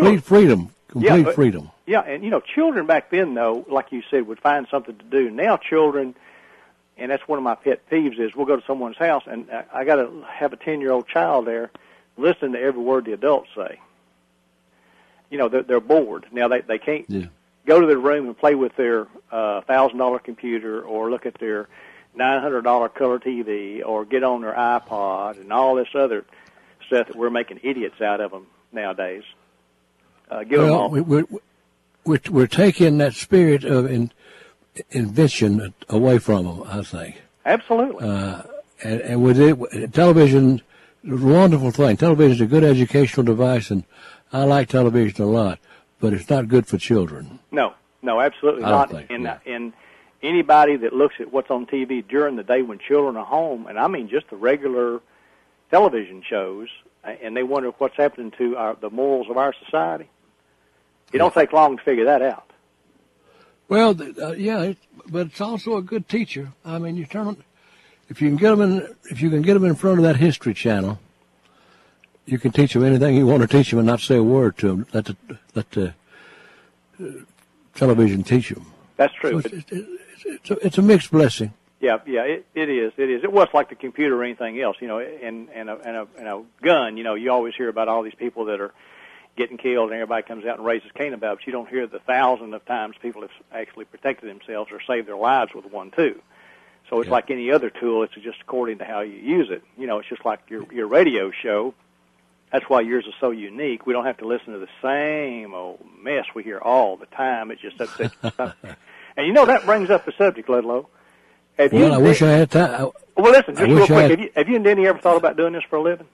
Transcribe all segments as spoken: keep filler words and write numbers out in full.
complete freedom. Complete yeah, but, freedom. Yeah, and, you know, children back then, though, like you said, would find something to do. Now children, and that's one of my pet peeves, is we'll go to someone's house, and I got to have a ten-year-old child there listening to every word the adults say. You know, they're, they're bored. Now, they, they can't yeah. go to their room and play with their uh, one thousand dollar computer or look at their nine hundred dollar color T V or get on their iPod and all this other stuff that we're making idiots out of them nowadays. Uh, give well, them all. We're, we're, we're taking that spirit of in, invention away from them, I think. Absolutely. Uh, and, and with it, television is a wonderful thing. Television is a good educational device, and I like television a lot, but it's not good for children. No, no, absolutely I not. don't think, and, yeah. and anybody that looks at what's on T V during the day when children are home, and I mean just the regular television shows, and they wonder what's happening to our, the morals of our society, it don't take long to figure that out. Well, uh, yeah, it, but it's also a good teacher. I mean, you turn if you can get them in, if you can get them in front of that History Channel, you can teach them anything you want to teach them and not say a word to them. Let the let the uh, television teach them. That's true. So it's, it's, it's, a, it's a mixed blessing. Yeah, yeah, it, it is. It is. It was like the computer or anything else, you know, and and a, and a and a gun. You know, you always hear about all these people that are getting killed, and everybody comes out and raises Cain about it, but you don't hear the thousand of times people have actually protected themselves or saved their lives with one too. So it's yeah. like any other tool. It's just according to how you use it. You know, it's just like your your radio show. That's why yours is so unique. We don't have to listen to the same old mess we hear all the time. It's just upsets you. And you know, that brings up the subject, Ludlow. Have well, you I wish I had time. I, well, listen, just real quick. had... Have you, have you and Denny ever thought about doing this for a living?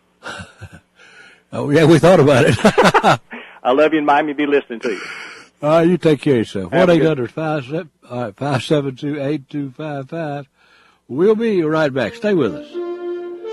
Oh, yeah, we thought about it. I love you, and Miami be listening to you. All right, you take care of yourself. Have one a eight good- hundred five seven two eight two five five. We'll be right back. Stay with us.